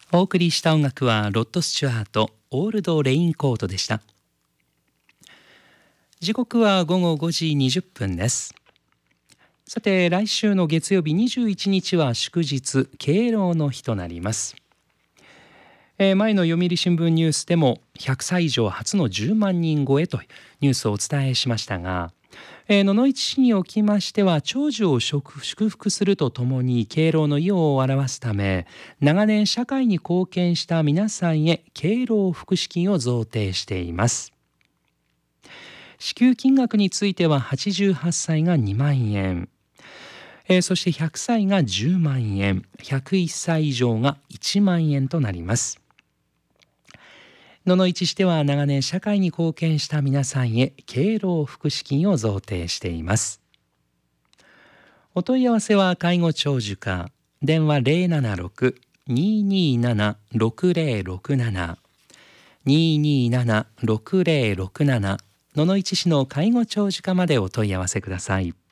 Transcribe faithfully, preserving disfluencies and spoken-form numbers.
お送りした音楽はロッド・スチュアート、オールド・レインコートでした。時刻は午後ごじにじゅっぷんです。さて、来週の月曜日にじゅういちにちは祝日、敬老の日となります。えー、前の読売新聞ニュースでもひゃくさい以上初のじゅうまんにん超えというニュースをお伝えしましたが、えー、野々市市におきましては長寿を祝福するとともに敬老の意を表すため、長年社会に貢献した皆さんへ敬老福祉金を贈呈しています。支給金額についてははちじゅうはっさいがにまんえん、えー、そしてひゃくさいがじゅうまんえん、ひゃくいっさい以上がいちまんえんとなります。野々市市では長年社会に貢献した皆さんへ敬老福祉金を贈呈しています。お問い合わせは介護長寿課、電話 ゼロななろく にーにーなな ろくゼロろくなな にーにーなな ろくゼロろくなな 野々市市の介護長寿課までお問い合わせください。